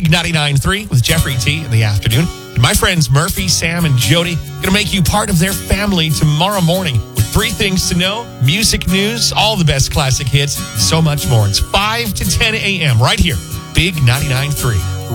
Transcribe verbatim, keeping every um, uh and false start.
Big ninety-nine point three with Jeffrey T in the afternoon. And my friends Murphy, Sam, and Jody going to make you part of their family tomorrow morning with three things to know, music news, all the best classic hits, so much more. It's five to ten a.m. right here. Big ninety-nine point three.